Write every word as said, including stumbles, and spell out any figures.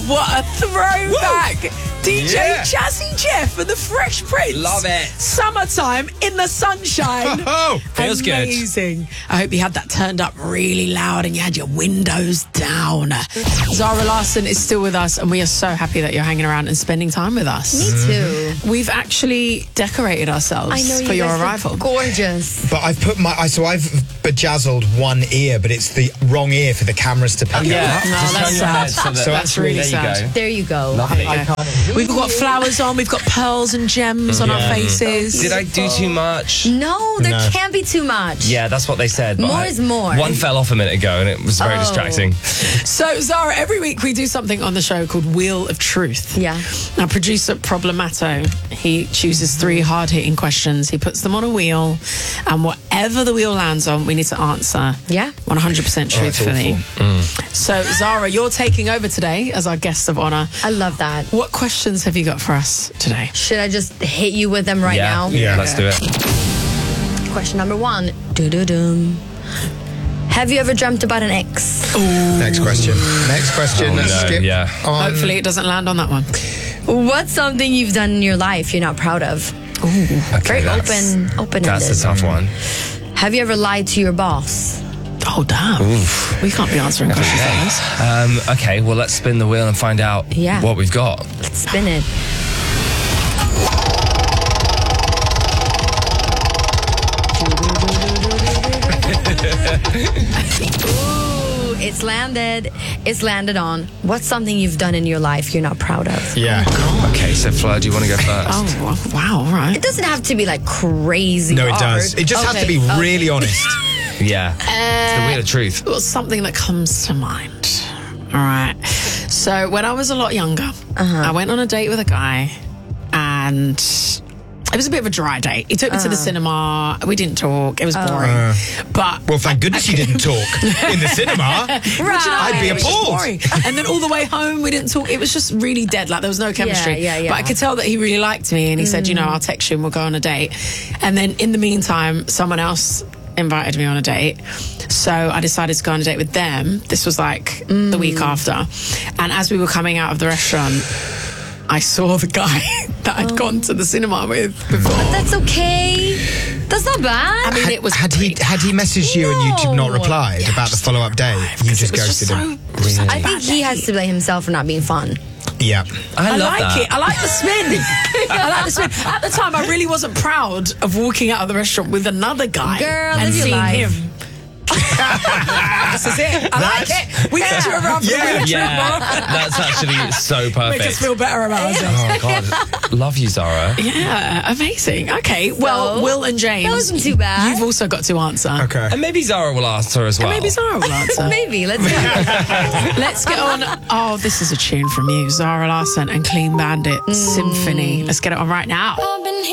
what a throwback. D J Yeah. Jazzy Jeff and the Fresh Prince. Love it. Summertime in the sunshine. Oh, feels good. Amazing. I hope you had that turned up really loud and you had your windows down. Zara Larsson is still with us and we are so happy that you're hanging around and spending time with us. Me too. We've actually decorated ourselves I know you for your guys look arrival. gorgeous. But I've put my, I- so I've bejazzled one ear, but it's the wrong ear for the cameras to pick Yeah, up. No, just that's turn your head sad. so that, So that's really there sad. you go. There you go. Lovely. We've got flowers on, we've got pearls and gems on our Yeah. faces. Did I do too much? No, there No. can't be too much. Yeah, that's what they said. but More I- is more. One fell off a minute ago and it was very Oh. distracting. So, Zara, every week we do something on the show called Wheel of Truth. Yeah. Now, producer Problemato, he chooses three hard-hitting questions. He puts them on a wheel, and whatever the wheel lands on, we need to answer Yeah. one hundred percent truthfully. So, Zara, you're taking over today as our guest of honor. I love that. What questions have you got for us today? Should I just hit you with them right yeah. now? Yeah, let's do it. Question number one. Doo-doo-dum. Have you ever dreamt about an ex? Next question. Next question. Oh, Let's no, skip yeah. on. Hopefully it doesn't land on that one. What's something you've done in your life you're not proud of? Okay, Very that's- open, open-ended. That's a tough one. Have you ever lied to your boss? Oh, damn. We can't be answering questions like this. Um, okay, well, let's spin the wheel and find out Yeah. what we've got. Let's spin it. Ooh, it's landed. It's landed on. What's something you've done in your life you're not proud of? Yeah. Okay, so Fleur, do you want to go first? Oh, wow, all right. It doesn't have to be like crazy. No, it hard. does. It just has to Okay, be okay. really honest. Yeah. it's the wheel of truth. Well, something that comes to mind. All right. So when I was a lot younger, I went on a date with a guy, and it was a bit of a dry date. He took me to the cinema. We didn't talk. It was boring. but Well, thank goodness you didn't talk in the cinema. I'd be it was just appalled. boring. And then all the way home, we didn't talk. It was just really dead. Like there was no chemistry. yeah, yeah. But I could tell that he really liked me, and he said, you know, I'll text you and we'll go on a date. And then in the meantime, someone else invited me on a date. So I decided to go on a date with them. This was like the week after. And as we were coming out of the restaurant, I saw the guy that I'd gone to the cinema with before. That's okay. That's not bad. I mean, it was Had he had he messaged you and you did not No. replied about the follow up date? You because just it was ghosted so, him. it was such a I think bad he day. has to blame himself for not being fun. Yeah. I, I love like that. it. I like the spin. I like the spin. At the time, I really wasn't proud of walking out of the restaurant with another guy Girl, and live your seeing life. him. This is it. I like it. We need you around for Yeah. the Yeah, that's actually so Make us perfect. feel better about ourselves. Oh, God. Love you, Zara. Yeah, amazing. Okay, well, Will and James, That wasn't too bad. you've also got to answer. Okay. And maybe Zara will answer as well. Maybe Zara will answer. Maybe. Let's do it. Let's get on. Oh, this is a tune from you, Zara Larsson and Clean Bandit Symphony. Let's get it on right now. I've been